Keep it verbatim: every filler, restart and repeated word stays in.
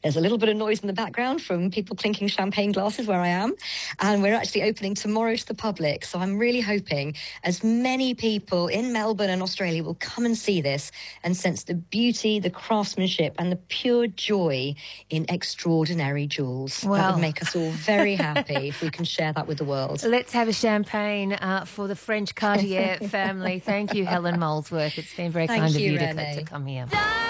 There's a little bit of noise in the background from people clinking champagne glasses where I am. And we're actually opening tomorrow to the public. So I'm really hoping as many people in Melbourne and Australia will come and see this and sense the beauty, the craftsmanship and the pure joy in extraordinary jewels. Well, that would make us all very happy if we can share that with the world. Let's have a champagne uh, for the French Cartier family. Thank you, Helen Molesworth. It's been very Thank kind you, of you to, Renee. to come here.